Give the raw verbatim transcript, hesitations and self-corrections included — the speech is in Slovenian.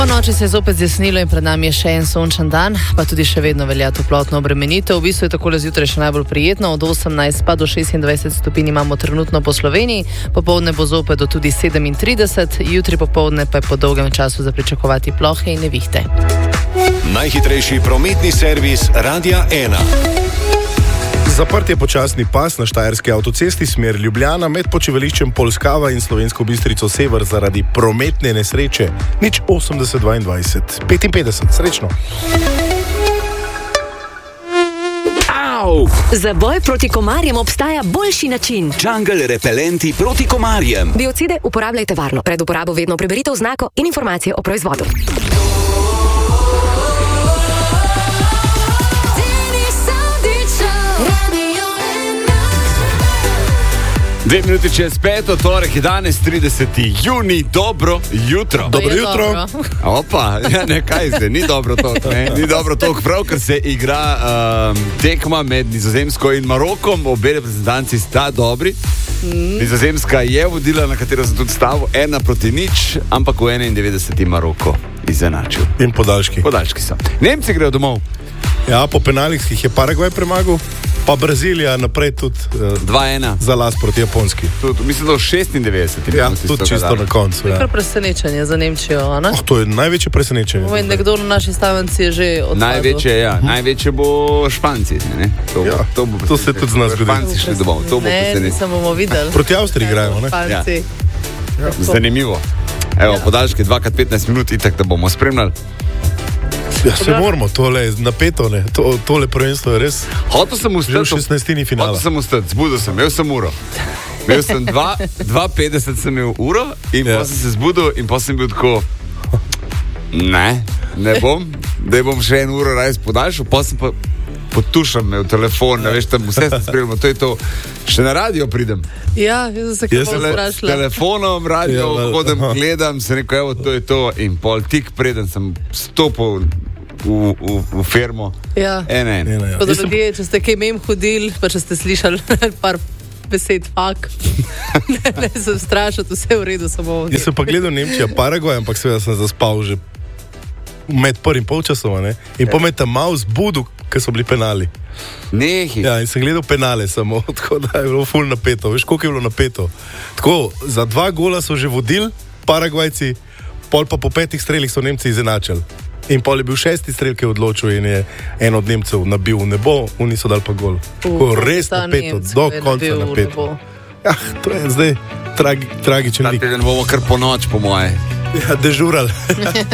Po noči se je zopet zjasnilo in pred nami je še en sončen dan, pa tudi še vedno velja toplotna obremenitev. V bistvu je takole zjutraj še najbolj prijetno, od osemnajst pa do šestindvajset stopinj imamo trenutno po Sloveniji, popoldne bo zopet do tudi sedemintrideset, jutri popoldne pa je po dolgem času za pričakovati plohe in nevihte. Najhitrejši prometni servis Radia ena. Zaprt je počasni pas na štajerski avtocesti smer Ljubljana med počivališčem Polskava in Slovensko Bistrico Sever zaradi prometne nesreče. Nič osemdeset dvaindvajset petinpetdeset. Srečno. Au! Za boj proti komarjem obstaja boljši način. Jungle repelenti proti komarjem. Biocide uporabljajte varno. Pred uporabo vedno preberite oznako in informacije o proizvodu. Dve minuti čez peto, torek je danes trideseti junij, dobro jutro. Dobro jutro. Dobro. Opa, ja, ne, kaj zdaj, ni dobro to, ne, ni dobro to, prav, ker se igra um, tekma med Nizozemsko in Marokom, obe reprezentanci sta dobri. Mm. Nizozemska je vodila, na katero sem tudi stavil, ena proti nič, ampak v enaindevetdeseti Maroko izenačil. In podaljški. Podaljški so. Nemci grejo domov. Ja, po penalih jih je Paragvaj premagal, pa Brazilija naprej tudi uh, dva ena. za las proti Japonski. Tud, mislim, da v šestindevetdeseti. Ja, tudi čisto na koncu. Ja. Kar presenečenje za Nemčijo, a ne? Oh, to je največje presenečenje. Vem, nekdo na naši stavenci je že odpadel. Največje, ja. Hm. Največje bo Španci. Ne? To, Ja, to, bo to se tudi z nas zgodi. Španci šli domov. To bo Ne, presenečenje. nisem bomo videli. Proti Avstriji igrajo, ne? Španci. Zanimivo. Evo, Ja. podaljške dva krat petnajst minut, itak da bomo spremljali. Ja, se moramo, tole je napeto, ne? To, tole prvenstvo je res Hotel sem že v ustati. šestnajstini finala. Hotel sem ustati, zbudil sem, imel sem uro. Imel sem dva, dva petdeset sem imel uro in Ja. pa sem se zbudil in pa sem bil tako, ne, ne bom, da bom še en uro raje podaljšal, pa sem pa potušal me v telefon, ne veš, tam vse sem spremljal, to je to. Še na radio pridem. Ja, jaz sem se Jaz kako sem S strašila. telefonom, radio, Ja, val- hodem, aha. gledam, se rekel, evo, to je to. In pol tik preden sem stopil v, v, v firmo. Ja. Ena, ena. Ena, ja. Tako da Jaz sem- ljudje, če ste kaj mem hodili, pa če ste slišali par besed fak, ne, ne se strašiti, vse je v redu, samo Jaz sem pa gledal Nemčija, Paragvaj, ampak seveda sem zaspal že med prvim polčasom, ne? In po me tam malo zbudil, ker so bili penali. Nehi. Ja, in sem gledal penale samo, tako da je bilo ful napeto. Veš, koliko je bilo napeto? Tako, za dva gola so že vodili Paragvajci, pol pa po petih strelih so Nemci izenačili. In pol je bil šesti strel, ki je odločil in je en od Nemcev nabil v nebo, oni so dali pa gol. Tako, res ta napeto, Nemec do je konca nabil v napeto. nebo. Ja, to je zdaj tragi, tragičen Ta lik. teden bomo kar po noč, po moje. Ja, dežurali.